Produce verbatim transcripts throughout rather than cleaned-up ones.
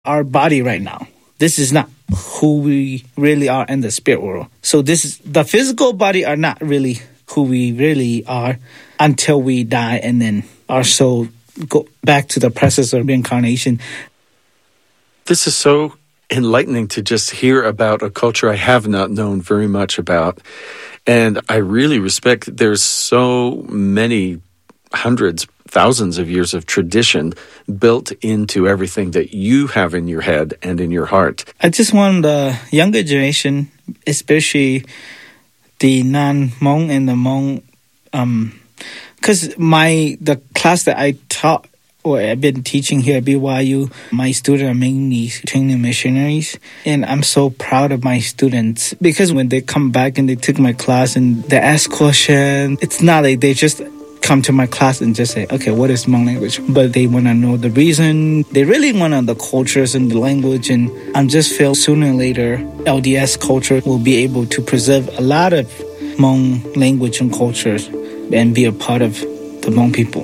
our body right now. This is not who we really are in the spirit world. So this is the physical body are not really who we really are until we die, and then our soul go back to the process of reincarnation. This is so enlightening to just hear about a culture I have not known very much about. And I really respect there's so many hundreds, thousands of years of tradition built into everything that you have in your head and in your heart. I just want the younger generation, especially the non-Hmong and the Hmong, um, because my the class that I taught or I've been teaching here at B Y U, my students are mainly training missionaries. And I'm so proud of my students because when they come back and they took my class and they ask questions, it's not like they just come to my class and just say, okay, what is Hmong language? But they want to know the reason. They really want to know the cultures and the language. And I just feel sooner or later, L D S culture will be able to preserve a lot of Hmong language and cultures and be a part of the Hmong people.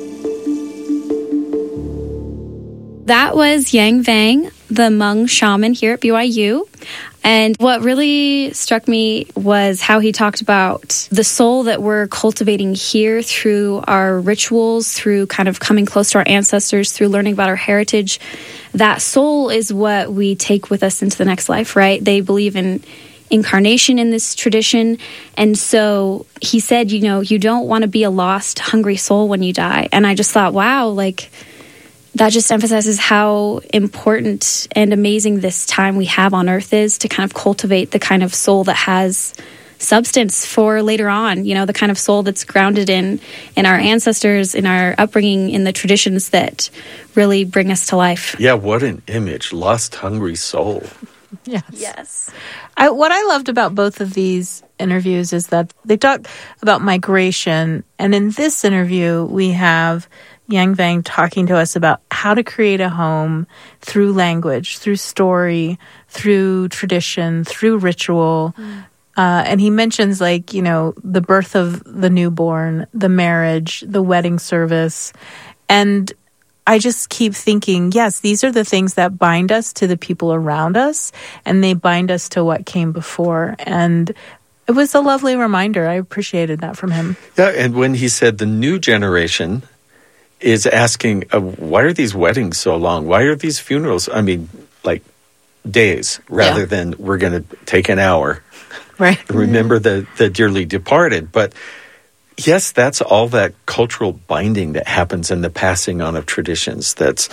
That was Yang Vang, the Hmong shaman here at B Y U. And what really struck me was how he talked about the soul that we're cultivating here through our rituals, through kind of coming close to our ancestors, through learning about our heritage. That soul is what we take with us into the next life, right? They believe in incarnation in this tradition. And so he said, you know, you don't want to be a lost, hungry soul when you die. And I just thought, wow, like, that just emphasizes how important and amazing this time we have on earth is to kind of cultivate the kind of soul that has substance for later on, you know, the kind of soul that's grounded in, in our ancestors, in our upbringing, in the traditions that really bring us to life. Yeah, what an image. Lost, hungry soul. Yes. Yes. I, what I loved about both of these interviews is that they talk about migration. And in this interview, we have Yang Vang talking to us about how to create a home through language, through story, through tradition, through ritual. Mm. Uh, and he mentions, like, you know, the birth of the newborn, the marriage, the wedding service. And I just keep thinking, yes, these are the things that bind us to the people around us, and they bind us to what came before. And it was a lovely reminder. I appreciated that from him. Yeah, and when he said the new generation is asking, uh, why are these weddings so long? Why are these funerals, I mean, like days, rather yeah. than we're going to take an hour. Right. Remember the, the dearly departed. But yes, that's all that cultural binding that happens in the passing on of traditions. That's,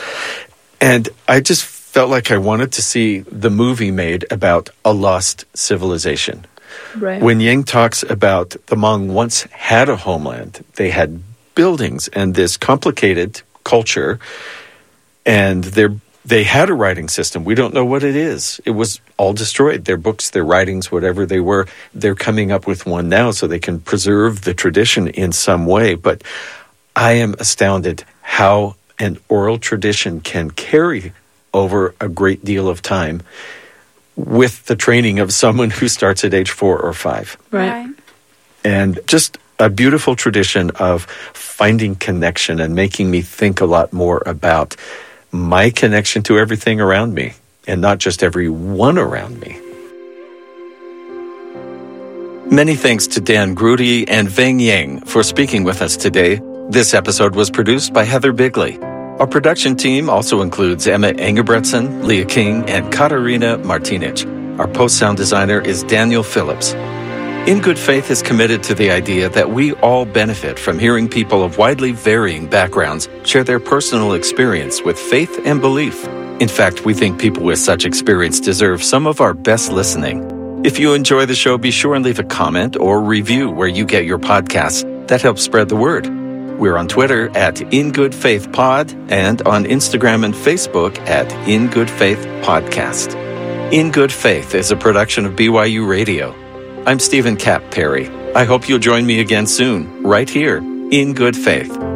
and I just felt like I wanted to see the movie made about a lost civilization. Right. When Yang talks about the Hmong once had a homeland, they had buildings and this complicated culture, and they they had a writing system. We don't know what it is. It was all destroyed. Their books, their writings, whatever they were, they're coming up with one now so they can preserve the tradition in some way. But I am astounded how an oral tradition can carry over a great deal of time with the training of someone who starts at age four or five. Right. And just a beautiful tradition of finding connection and making me think a lot more about my connection to everything around me and not just everyone around me. Many thanks to Dan Grudy and Vang Yang for speaking with us today. This episode was produced by Heather Bigley. Our production team also includes Emma Engebretson, Leah King, and Katarina Martinic. Our post-sound designer is Daniel Phillips. In Good Faith is committed to the idea that we all benefit from hearing people of widely varying backgrounds share their personal experience with faith and belief. In fact, we think people with such experience deserve some of our best listening. If you enjoy the show, be sure and leave a comment or review where you get your podcasts. That helps spread the word. We're on Twitter at In Good Faith Pod and on Instagram and Facebook at In Good Faith Podcast. In Good Faith is a production of B Y U Radio. I'm Stephen Kapp Perry. I hope you'll join me again soon, right here, In Good Faith.